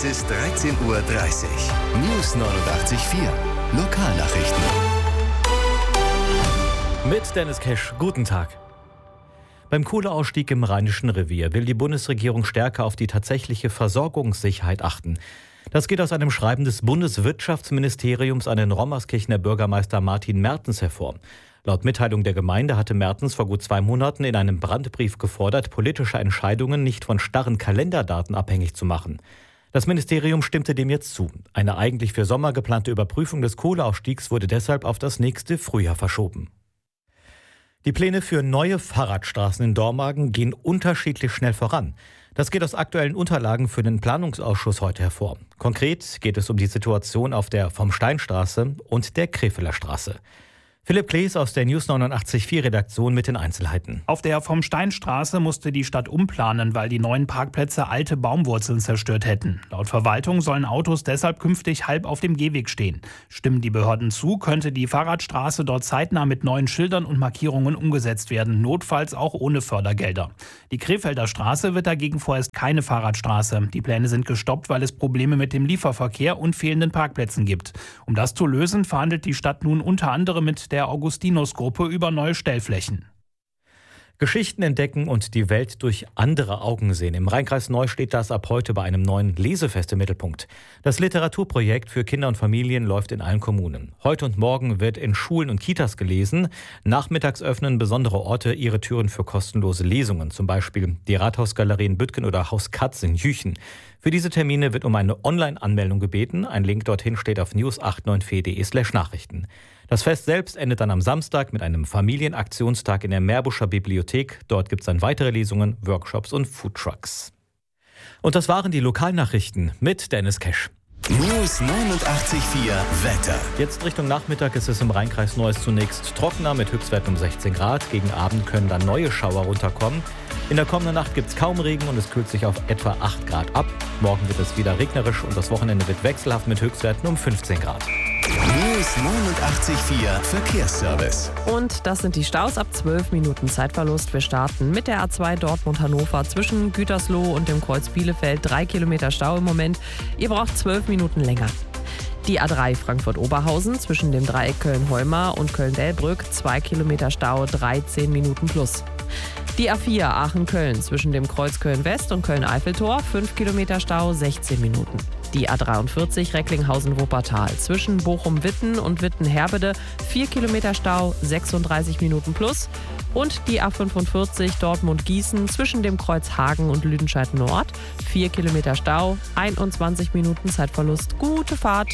ist 13:30 Uhr. News 89.4. Lokalnachrichten. Mit Dennis Kesch, guten Tag. Beim Kohleausstieg im Rheinischen Revier will die Bundesregierung stärker auf die tatsächliche Versorgungssicherheit achten. Das geht aus einem Schreiben des Bundeswirtschaftsministeriums an den Rommerskirchener Bürgermeister Martin Mertens hervor. Laut Mitteilung der Gemeinde hatte Mertens vor gut 2 Monaten in einem Brandbrief gefordert, politische Entscheidungen nicht von starren Kalenderdaten abhängig zu machen. Das Ministerium stimmte dem jetzt zu. Eine eigentlich für Sommer geplante Überprüfung des Kohleausstiegs wurde deshalb auf das nächste Frühjahr verschoben. Die Pläne für neue Fahrradstraßen in Dormagen gehen unterschiedlich schnell voran. Das geht aus aktuellen Unterlagen für den Planungsausschuss heute hervor. Konkret geht es um die Situation auf der Vom-Stein-Straße und der Krefelder Straße. Philipp Klees aus der News 89.4 Redaktion mit den Einzelheiten. Auf der Vom-Stein-Straße musste die Stadt umplanen, weil die neuen Parkplätze alte Baumwurzeln zerstört hätten. Laut Verwaltung sollen Autos deshalb künftig halb auf dem Gehweg stehen. Stimmen die Behörden zu, könnte die Fahrradstraße dort zeitnah mit neuen Schildern und Markierungen umgesetzt werden, notfalls auch ohne Fördergelder. Die Krefelder Straße wird dagegen vorerst keine Fahrradstraße. Die Pläne sind gestoppt, weil es Probleme mit dem Lieferverkehr und fehlenden Parkplätzen gibt. Um das zu lösen, verhandelt die Stadt nun unter anderem mit der Augustinus-Gruppe über neue Stellflächen. Geschichten entdecken und die Welt durch andere Augen sehen. Im Rheinkreis Neuss steht das ab heute bei einem neuen Lesefest im Mittelpunkt. Das Literaturprojekt für Kinder und Familien läuft in allen Kommunen. Heute und morgen wird in Schulen und Kitas gelesen. Nachmittags öffnen besondere Orte ihre Türen für kostenlose Lesungen. Zum Beispiel die Rathausgalerie in Büttgen oder Haus Katz in Jüchen. Für diese Termine wird um eine Online-Anmeldung gebeten. Ein Link dorthin steht auf news89.de/Nachrichten. Das Fest selbst endet dann am Samstag mit einem Familienaktionstag in der Meerbuscher Bibliothek. Dort gibt es dann weitere Lesungen, Workshops und Foodtrucks. Und das waren die Lokalnachrichten mit Dennis Kesch. News 89.4 Wetter. Jetzt Richtung Nachmittag ist es im Rheinkreis Neuss zunächst trockener mit Höchstwerten um 16 Grad. Gegen Abend können dann neue Schauer runterkommen. In der kommenden Nacht gibt es kaum Regen und es kühlt sich auf etwa 8 Grad ab. Morgen wird es wieder regnerisch und das Wochenende wird wechselhaft mit Höchstwerten um 15 Grad. News 89.4 Verkehrsservice. Und das sind die Staus ab 12 Minuten Zeitverlust. Wir starten mit der A2 Dortmund-Hannover zwischen Gütersloh und dem Kreuz Bielefeld. 3 Kilometer Stau im Moment. Ihr braucht 12 Minuten länger. Die A3 Frankfurt-Oberhausen zwischen dem Dreieck Köln-Heumar und Köln-Delbrück. 2 Kilometer Stau, 13 Minuten plus. Die A4 Aachen-Köln zwischen dem Kreuz Köln-West und Köln-Eiffeltor. 5 Kilometer Stau, 16 Minuten. Die A43 Recklinghausen-Wuppertal zwischen Bochum-Witten und Witten-Herbede. 4 Kilometer Stau, 36 Minuten plus. Und die A45 Dortmund-Gießen zwischen dem Kreuz Hagen und Lüdenscheid-Nord. 4 Kilometer Stau, 21 Minuten Zeitverlust. Gute Fahrt!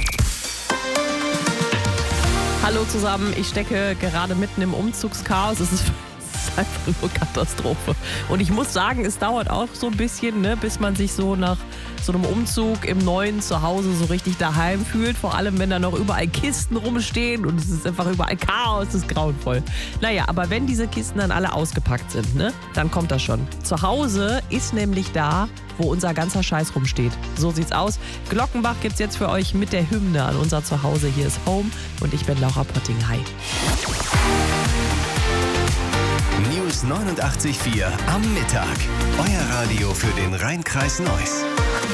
Hallo zusammen, ich stecke gerade mitten im Umzugschaos. Es ist einfach nur Katastrophe. Und ich muss sagen, es dauert auch so ein bisschen, bis man sich so nach so einem Umzug im neuen Zuhause so richtig daheim fühlt. Vor allem, wenn da noch überall Kisten rumstehen und es ist einfach überall Chaos, es ist grauenvoll. Naja, aber wenn diese Kisten dann alle ausgepackt sind, dann kommt das schon. Zu Hause ist nämlich da, wo unser ganzer Scheiß rumsteht. So sieht's aus. Glockenbach gibt's jetzt für euch mit der Hymne an unser Zuhause. Hier ist Home und ich bin Laura Potting. Hi. News 89.4 am Mittag. Euer Radio für den Rheinkreis Neuss.